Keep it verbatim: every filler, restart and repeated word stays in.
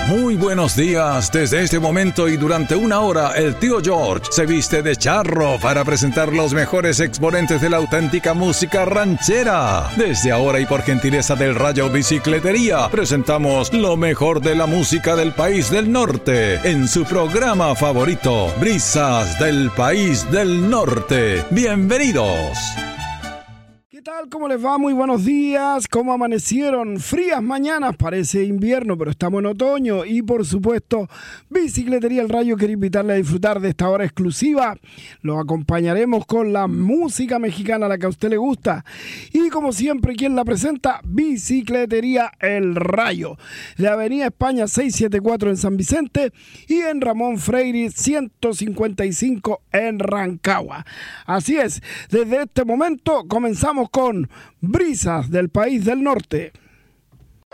Muy buenos días. Desde este momento y durante una hora, el tío George se viste de charro para presentar los mejores exponentes de la auténtica música ranchera. Desde ahora y por gentileza del Rayo Bicicletería, presentamos lo mejor de la música del país del norte en su programa favorito, Brisas del País del Norte. Bienvenidos. ¿Qué tal? ¿Cómo les va? Muy buenos días. ¿Cómo amanecieron? Frías mañanas, parece invierno, pero estamos en otoño. Y por supuesto, Bicicletería El Rayo quiere invitarle a disfrutar de esta hora exclusiva. Lo acompañaremos con la música mexicana, la que a usted le gusta. Y como siempre, ¿quién la presenta? Bicicletería El Rayo. De Avenida España seiscientos setenta y cuatro en San Vicente y en Ramón Freire ciento cincuenta y cinco en Rancagua. Así es, desde este momento comenzamos con Brisas del País del Norte.